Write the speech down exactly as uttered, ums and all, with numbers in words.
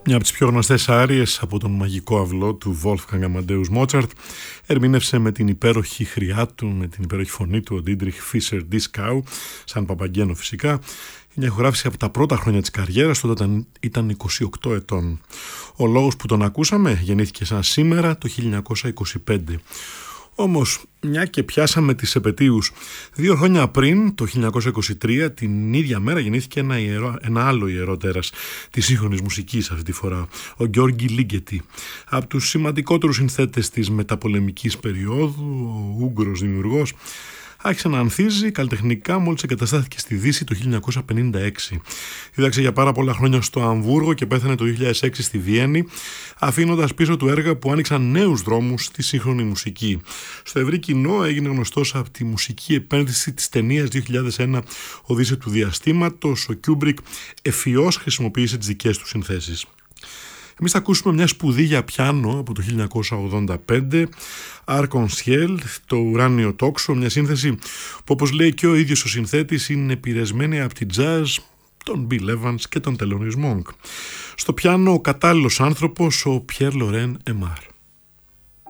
Μια από τις πιο γνωστές άριες από τον μαγικό αυλό του Wolfgang Amadeus Mozart ερμήνευσε με την υπέροχη χρειά του, με την υπέροχη φωνή του ο Dietrich Fischer-Dieskau, σαν Παπαγγένο φυσικά, μια ηχογράφηση από τα πρώτα χρόνια της καριέρας, τότε όταν ήταν είκοσι οκτώ ετών. Ο λόγος που τον ακούσαμε γεννήθηκε σαν σήμερα το χίλια εννιακόσια είκοσι πέντε. Όμως, μια και πιάσαμε τις επετείους, δύο χρόνια πριν, το χίλια εννιακόσια είκοσι τρία, την ίδια μέρα γεννήθηκε ένα, ιερό, ένα άλλο ιερό τέρας της σύγχρονης μουσικής αυτή τη φορά, ο Γιώργη Λίγκετη. Από τους σημαντικότερους συνθέτες της μεταπολεμικής περίοδου, ο Ούγγρος δημιουργός, άρχισε να ανθίζει καλλιτεχνικά μόλις εγκαταστάθηκε στη Δύση το χίλια εννιακόσια πενήντα έξι. Δίδαξε για πάρα πολλά χρόνια στο Αμβούργο και πέθανε το δύο χιλιάδες έξι στη Βιέννη, αφήνοντας πίσω του έργα που άνοιξαν νέους δρόμους στη σύγχρονη μουσική. Στο ευρύ κοινό έγινε γνωστός από τη μουσική επένδυση της ταινίας δύο χιλιάδες ένα Οδύσσεια του Διαστήματος. Ο Κιούμπρικ ευφυώς χρησιμοποίησε τις δικές του συνθέσεις. Εμείς θα ακούσουμε μια σπουδή για πιάνο από το χίλια εννιακόσια ογδόντα πέντε, Arc-en-Ciel, το ουράνιο τόξο, μια σύνθεση που, όπως λέει και ο ίδιος ο συνθέτης, είναι επηρεσμένη από την jazz, τον Bill Evans και τον Thelonious Monk. Στο πιάνο ο κατάλληλος άνθρωπος, ο Pierre Laurent Aimard.